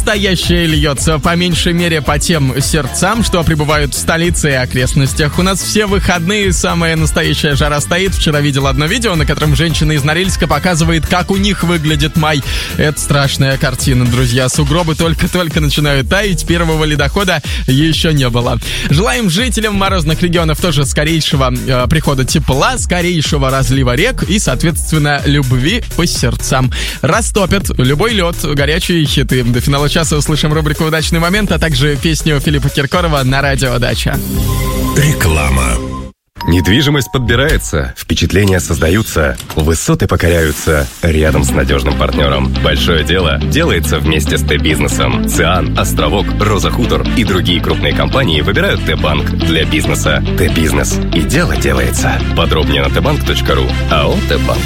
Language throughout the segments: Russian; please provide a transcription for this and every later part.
Настоящее льется, по меньшей мере, по тем сердцам, что пребывают в столице и окрестностях. У нас все выходные самая настоящая жара стоит. Вчера видел одно видео, на котором женщина из Норильска показывает, как у них выглядит май. Это страшная картина, друзья. Сугробы только-только начинают таять, первого ледохода еще не было. Желаем жителям морозных регионов тоже скорейшего прихода тепла, скорейшего разлива рек и, соответственно, любви по сердцам. Растопят любой лед, горячие хиты. До финала часа услышим рубрику «Удачный момент», а также песню Филиппа Киркорова на радио «Дача». Реклама. Недвижимость подбирается, впечатления создаются, высоты покоряются рядом с надежным партнером. Большое дело делается вместе с Т-бизнесом. ЦИАН, Островок, Роза Хутор и другие крупные компании выбирают Т-банк для бизнеса. Т-бизнес. И дело делается. Подробнее на tbank.ru. АО «Т-банк».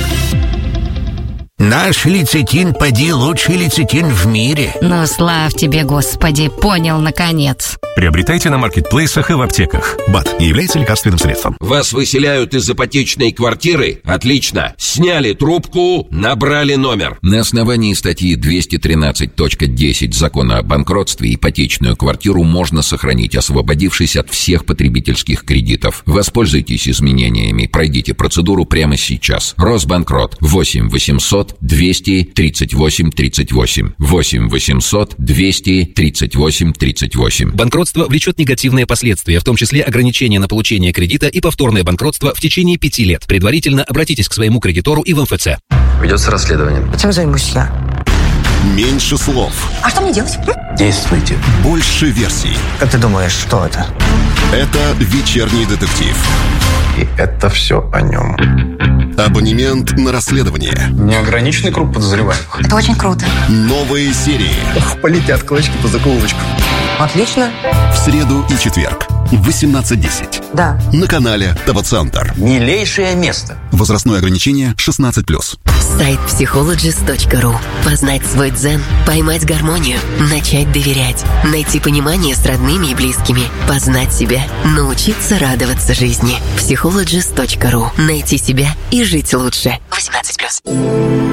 Наш лецитин, поди, лучший лецитин в мире. Ну, слав тебе, Господи, понял, наконец. Приобретайте на маркетплейсах и в аптеках. БАД не является лекарственным средством. Вас выселяют из ипотечной квартиры? Отлично. Сняли трубку, набрали номер. На основании статьи 213.10 Закона о банкротстве ипотечную квартиру можно сохранить, освободившись от всех потребительских кредитов. Воспользуйтесь изменениями. Пройдите процедуру прямо сейчас. Росбанкрот. 8 800 238 38. 8 800 238 38. Банкротство влечет негативные последствия, в том числе ограничение на получение кредита и повторное банкротство в течение 5 лет. Предварительно обратитесь к своему кредитору и в МФЦ. Ведется расследование. Этим займусь я. Меньше слов. А что мне делать? Действуйте. Больше версий. Как ты думаешь, что это? Это «Вечерний детектив». И это все о нем. Абонемент на расследование. Неограниченный круг подозреваемых. Это очень круто. Новые серии. Полетят клочки по заколочку. Отлично. В среду и четверг в 18:10. Да. На канале ТВ-центр. Милейшее место. Возрастное ограничение 16+. Сайт psychologist.ru. Познать свой дзен, поймать гармонию, начать доверять, найти понимание с родными и близкими, познать себя, научиться радоваться жизни. psychologist.ru. Найти себя и жить лучше. 18+.